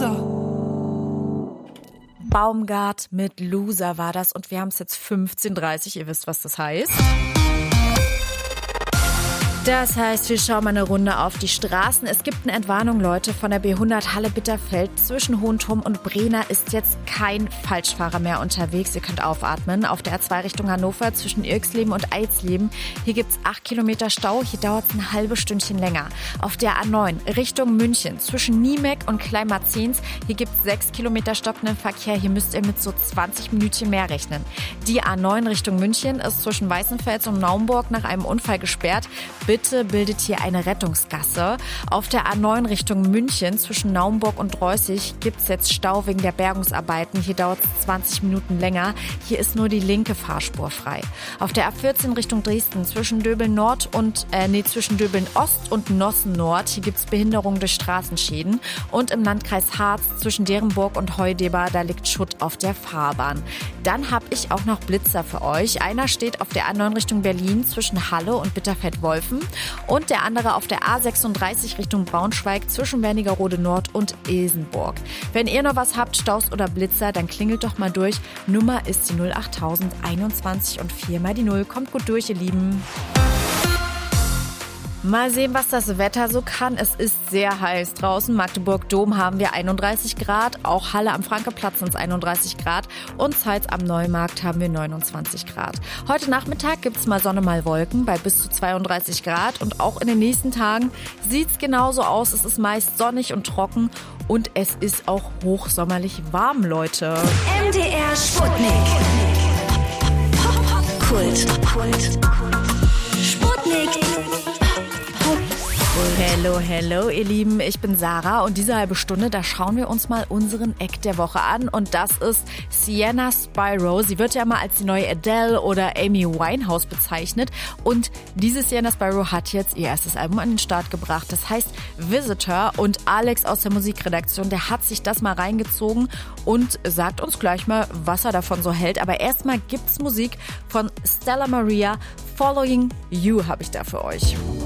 Loser. Baumgart mit Loser war das und wir haben es jetzt 15:30 Uhr, ihr wisst, was das heißt. Das heißt, wir schauen mal eine Runde auf die Straßen. Es gibt eine Entwarnung, Leute, von der B100 Halle-Bitterfeld. Zwischen Hohenturm und Brehna ist jetzt kein Falschfahrer mehr unterwegs. Ihr könnt aufatmen. Auf der A2 Richtung Hannover zwischen Irxleben und Eisleben. Hier gibt's 8 Kilometer Stau. Hier dauert es ein halbes Stündchen länger. Auf der A9 Richtung München zwischen Niemeck und Kleinmarzens. Hier gibt's 6 Kilometer stockenden Verkehr. Hier müsst ihr mit so 20 Minütchen mehr rechnen. Die A9 Richtung München ist zwischen Weißenfels und Naumburg nach einem Unfall gesperrt. Bitte bildet hier eine Rettungsgasse. Auf der A9 Richtung München zwischen Naumburg und Reußig gibt es jetzt Stau wegen der Bergungsarbeiten. Hier dauert es 20 Minuten länger. Hier ist nur die linke Fahrspur frei. Auf der A14 Richtung Dresden zwischen Döbeln zwischen Döbeln Ost und Nossen Nord. Hier gibt es Behinderungen durch Straßenschäden. Und im Landkreis Harz zwischen Derenburg und Heudeber, da liegt Schutt auf der Fahrbahn. Dann habe ich auch noch Blitzer für euch. Einer steht auf der A9 Richtung Berlin zwischen Halle und Bitterfeld-Wolfen. Und der andere auf der A36 Richtung Braunschweig zwischen Wernigerode Nord und Ilsenburg. Wenn ihr noch was habt, Staus oder Blitzer, dann klingelt doch mal durch. Nummer ist die 08000 21 und 4 mal die 0. Kommt gut durch, ihr Lieben. Mal sehen, was das Wetter so kann. Es ist sehr heiß draußen. Magdeburg-Dom haben wir 31 Grad. Auch Halle am Frankeplatz sind es 31 Grad. Und Zeitz am Neumarkt haben wir 29 Grad. Heute Nachmittag gibt es mal Sonne, mal Wolken bei bis zu 32 Grad. Und auch in den nächsten Tagen sieht es genauso aus. Es ist meist sonnig und trocken. Und es ist auch hochsommerlich warm, Leute. MDR Sputnik. Kult. Sputnik. Hello, ihr Lieben, ich bin Sarah und diese halbe Stunde, da schauen wir uns mal unseren Eck der Woche an und das ist Sienna Spyro. Sie wird ja mal als die neue Adele oder Amy Winehouse bezeichnet und diese Sienna Spyro hat jetzt ihr erstes Album an den Start gebracht. Das heißt Visitor und Alex aus der Musikredaktion, der hat sich das mal reingezogen und sagt uns gleich mal, was er davon so hält. Aber erstmal gibt's Musik von Stella Maria, Following You habe ich da für euch.